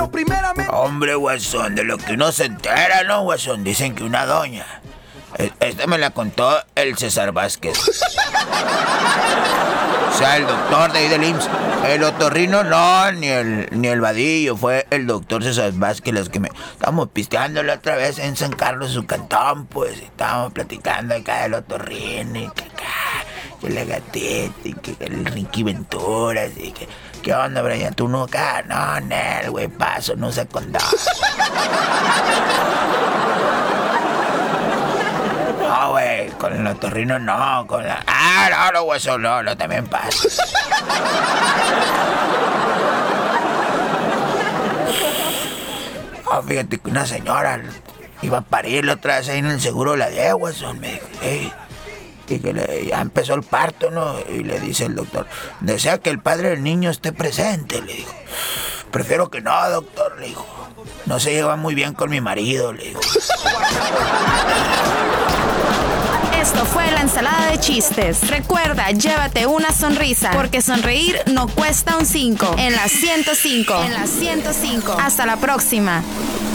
Bueno, primeramente... Hombre, Guasón, de lo que uno se entera, ¿no, Guasón? Dicen que una doña... Esta me la contó el César Vázquez. O sea, el doctor de ahí del IMSS. El otorrino no, ni el vadillo. Fue el doctor César Vázquez los que me... Estábamos pisteando la otra vez en San Carlos, su cantón, pues. Y estábamos platicando acá del otorrino y que acá... Que la gatita y que el Ricky Ventura, así que... ¿Qué onda, Brian? ¿Tú no acá? No, Nel, güey, paso, no se condón. No, güey, con el otorrino no, con la... Ah, no, Guasón, no, también pasa. Oh, fíjate que una señora iba a parir la otra vez ahí en el seguro la de Guasón, me dijo, y que ya empezó el parto, ¿no? Y le dice el doctor, desea que el padre del niño esté presente, le dijo. Prefiero que no, doctor, le dijo. No se lleva muy bien con mi marido, le dijo. Esto fue la ensalada de chistes. Recuerda, llévate una sonrisa, porque sonreír no cuesta un 5. En la 105. Hasta la próxima.